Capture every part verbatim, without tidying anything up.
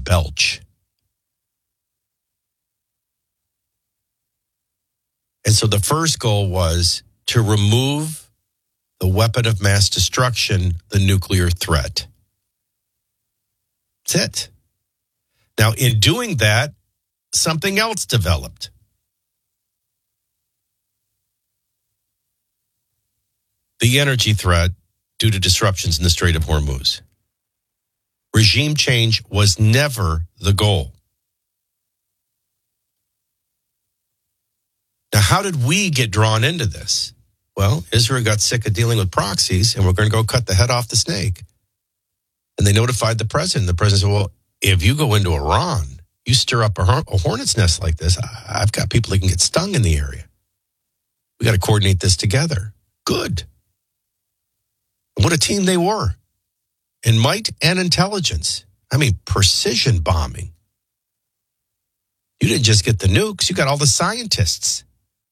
belch. And so the first goal was to remove the weapon of mass destruction, the nuclear threat. That's it. Now, in doing that, something else developed. The energy threat due to disruptions in the Strait of Hormuz. Regime change was never the goal. Now, how did we get drawn into this? Well, Israel got sick of dealing with proxies, and we're going to go cut the head off the snake. And they notified the president. The president said, well, if you go into Iran, you stir up a, a hornet's nest like this, I've got people that can get stung in the area. We got to coordinate this together. Good. What a team they were. In might and intelligence. I mean, precision bombing. You didn't just get the nukes, you got all the scientists.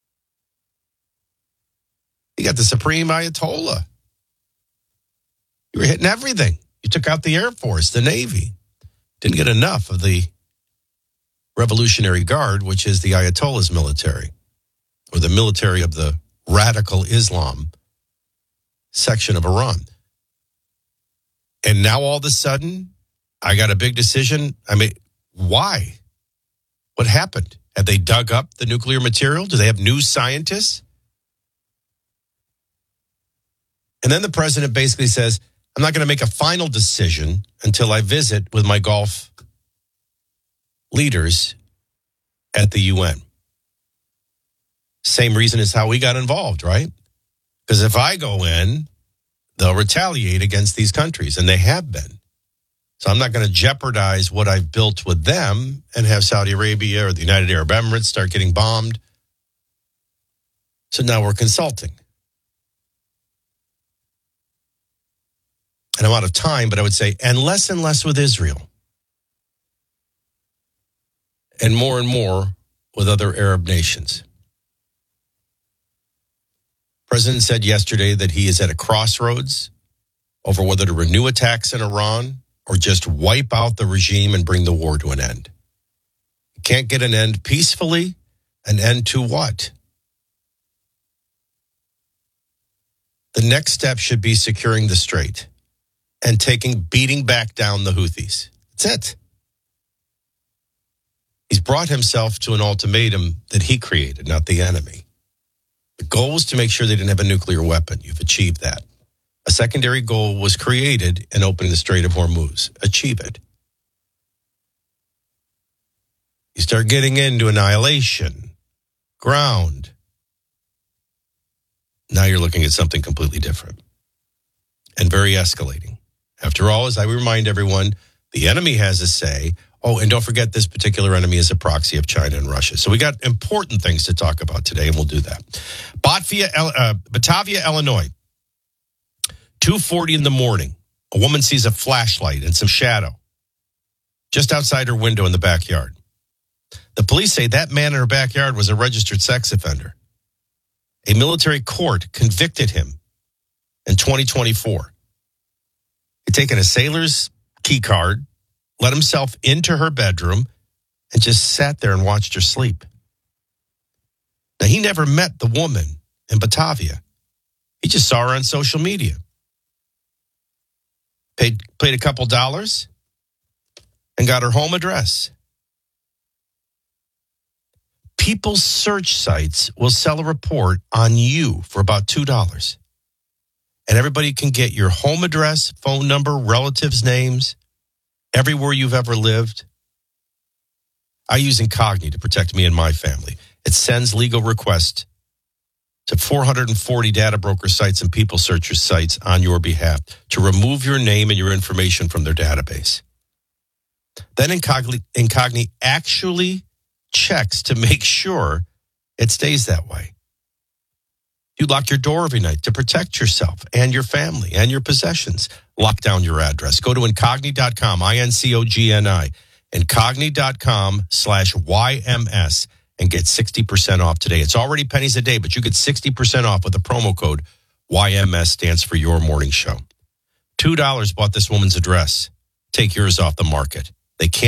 You got the Supreme Ayatollah. You were hitting everything. You took out the Air Force, the Navy. Didn't get enough of the Revolutionary Guard, which is the Ayatollah's military, or the military of the radical Islam section of Iran. And now all of a sudden, I got a big decision. I mean, why? What happened? Have they dug up the nuclear material? Do they have new scientists? And then the president basically says, I'm not going to make a final decision until I visit with my Gulf leaders at the U N. Same reason as how we got involved, right? Because if I go in, they'll retaliate against these countries, and they have been. So I'm not going to jeopardize what I've built with them and have Saudi Arabia or the United Arab Emirates start getting bombed. So now we're consulting. And I'm out of time, but I would say, and less and less with Israel. And more and more with other Arab nations. The president said yesterday that he is at a crossroads over whether to renew attacks in Iran or just wipe out the regime and bring the war to an end. You can't get an end peacefully. An end to what? The next step should be securing the strait and taking, beating back down the Houthis. That's it. He's brought himself to an ultimatum that he created, not the enemy. The goal was to make sure they didn't have a nuclear weapon. You've achieved that. A secondary goal was created in opening the Strait of Hormuz. Achieve it. You start getting into annihilation, ground. Now you're looking at something completely different and very escalating. After all, as I remind everyone, the enemy has a say. Oh, and don't forget this particular enemy is a proxy of China and Russia. So we got important things to talk about today, and we'll do that. Batavia, uh, Batavia, Illinois, two forty in the morning. A woman sees a flashlight and some shadow just outside her window in the backyard. The police say that man in her backyard was a registered sex offender. A military court convicted him in twenty twenty-four. He'd taken a sailor's key card, let himself into her bedroom, and just sat there and watched her sleep. Now, he never met the woman in Batavia. He just saw her on social media. Paid, paid a couple dollars and got her home address. People's search sites will sell a report on you for about two dollars. And everybody can get your home address, phone number, relatives' names, everywhere you've ever lived. I use Incogni to protect me and my family. It sends legal requests to four hundred forty data broker sites and people searcher sites on your behalf to remove your name and your information from their database. Then Incogni, Incogni actually checks to make sure it stays that way. You lock your door every night to protect yourself and your family and your possessions. Lock down your address. Go to Incogni dot com, I N C O G N I, Incogni dot com slash Y M S, and get sixty percent off today. It's already pennies a day, but you get sixty percent off with the promo code Y M S, stands for Your Morning Show. two dollars bought this woman's address. Take yours off the market. They can't